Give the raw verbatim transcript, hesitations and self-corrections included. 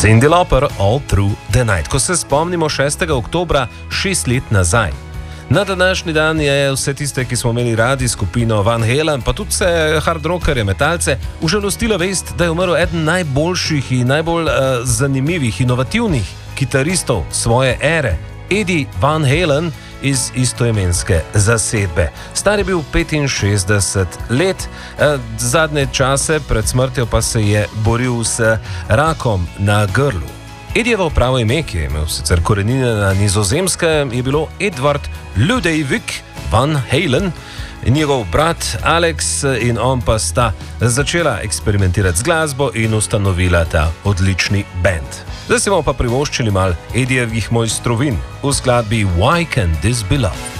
Cyndi Lauper, All Through the Night. Ko se spomnimo šestega oktobra, šest let nazaj. Na današnji dan je vse tiste, ki smo imeli radi skupino Van Halen, pa tudi vse hard rockerje, metalce, užalostila vest, da je umrl eden najboljših in najbolj uh, zanimivih, inovativnih kitaristov svoje ere, Eddie Van Halen iz istoimenske zasedbe. Star je bil petinšestdeset let, uh, zadnje čase pred smrtjo pa se je boril s rakom na grlu. Edjevo pravo ime, ki je imel sicer korenine na Nizozemskem, je bilo Edward Ludwig Van Halen, njegov brat Alex in on pa sta začela eksperimentirati z glasbo in ustanovila ta odlični band. Zdaj si bomo pa privoščili mal Edjevih mojstrovin v skladbi Why Can't This Be Love?